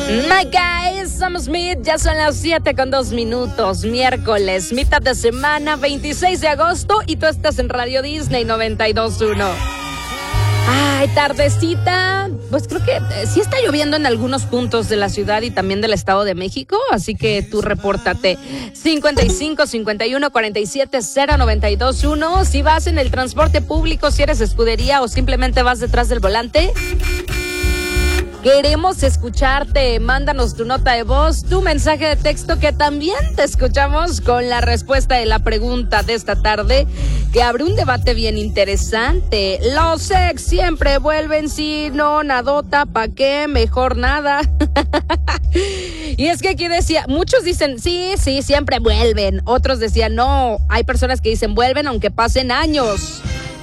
My guys, Sam Smith, ya son las 7:02, miércoles, mitad de semana, 26 de agosto, y tú estás en Radio Disney 92.1. Ay, tardecita, pues creo que sí está lloviendo en algunos puntos de la ciudad y también del Estado de México, así que tú repórtate. 55 51 47 092.1. Si vas en el transporte público, si eres escudería o simplemente vas detrás del volante, queremos escucharte. Mándanos tu nota de voz, tu mensaje de texto, que también te escuchamos con la respuesta de la pregunta de esta tarde, que abre un debate bien interesante. Los ex siempre vuelven, sí, no, nadota, ¿pa' qué? Mejor nada. Y es que aquí decía, muchos dicen, sí, siempre vuelven. Otros decían, no, hay personas que dicen vuelven aunque pasen años.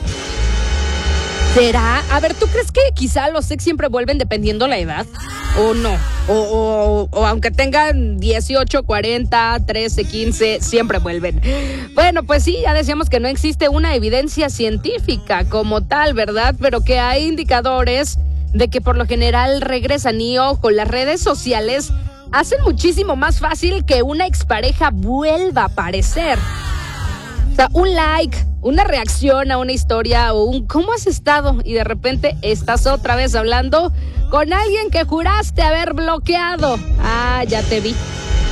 ¿Será? A ver, ¿tú crees que quizá los ex siempre vuelven dependiendo la edad? ¿O no? O aunque tengan 18, 40, 13, 15, siempre vuelven. Bueno, pues sí, ya decíamos que no existe una evidencia científica como tal, ¿verdad? Pero que hay indicadores de que por lo general regresan. Y ojo, las redes sociales hacen muchísimo más fácil que una expareja vuelva a aparecer. O sea, un like, una reacción a una historia o un ¿cómo has estado? Y de repente estás otra vez hablando con alguien que juraste haber bloqueado. Ah, ya te vi.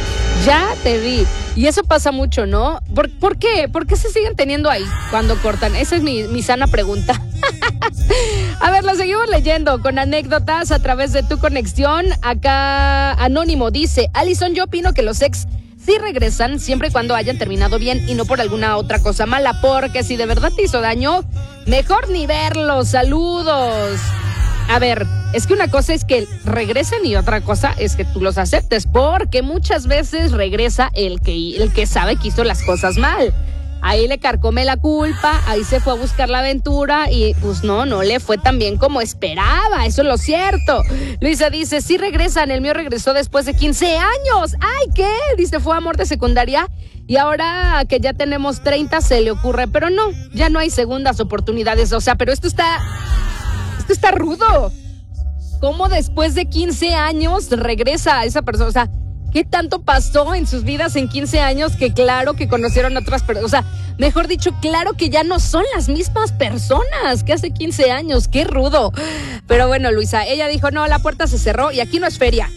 Y eso pasa mucho, ¿no? ¿Por qué? ¿Por qué se siguen teniendo ahí cuando cortan? Esa es mi sana pregunta. A ver, lo seguimos leyendo con anécdotas a través de tu conexión. Acá Anónimo dice, Alison, yo opino que los ex sí regresan siempre y cuando hayan terminado bien y no por alguna otra cosa mala, porque si de verdad te hizo daño, mejor ni verlos. Saludos. A ver, es que una cosa es que regresen y otra cosa es que tú los aceptes, porque muchas veces regresa el que sabe que hizo las cosas mal. Ahí le carcome la culpa, ahí se fue a buscar la aventura y pues no le fue tan bien como esperaba, eso es lo cierto. Luisa dice, sí regresan, el mío regresó después de 15 años. ¡Ay, qué! Dice, fue amor de secundaria y ahora que ya tenemos 30 se le ocurre, pero no, ya no hay segundas oportunidades. O sea, pero esto está rudo. ¿Cómo después de 15 años regresa esa persona? O sea, ¿qué tanto pasó en sus vidas en 15 años que claro que conocieron a otras personas? O sea, mejor dicho, claro que ya no son las mismas personas que hace 15 años. ¡Qué rudo! Pero bueno, Luisa, ella dijo, no, la puerta se cerró y aquí no es feria.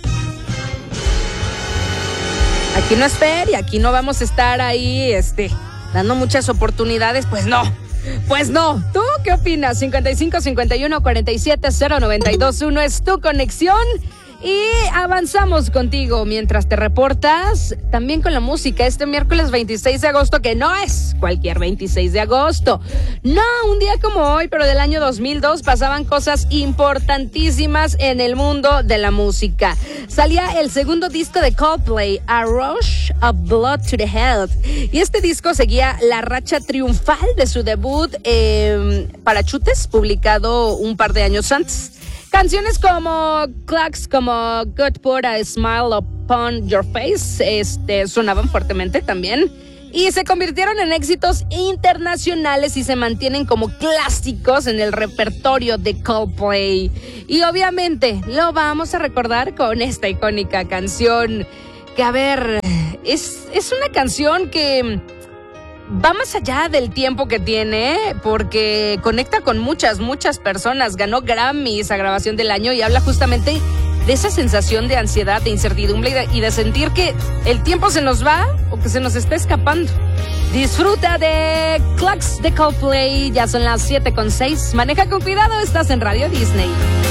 Aquí no es feria, aquí no vamos a estar ahí, dando muchas oportunidades, pues no. Pues no. ¿Tú qué opinas? 55 51 47 092.1 es tu conexión. Y avanzamos contigo mientras te reportas también con la música este miércoles 26 de agosto, que no es cualquier 26 de agosto. No, un día como hoy, pero del año 2002 pasaban cosas importantísimas en el mundo de la música. Salía el segundo disco de Coldplay, A Rush of Blood to the Head. Y este disco seguía la racha triunfal de su debut Parachutes, publicado un par de años antes. Canciones como Clocks, como Good Put a Smile Upon Your Face, sonaban fuertemente también. Y se convirtieron en éxitos internacionales y se mantienen como clásicos en el repertorio de Coldplay. Y obviamente lo vamos a recordar con esta icónica canción. Que a ver, es una canción que va más allá del tiempo que tiene, porque conecta con muchas personas. Ganó Grammys a grabación del año y habla justamente de esa sensación de ansiedad, de incertidumbre y de sentir que el tiempo se nos va o que se nos está escapando. Disfruta de Clocks de Coldplay, ya son las 7:06. Maneja con cuidado, estás en Radio Disney.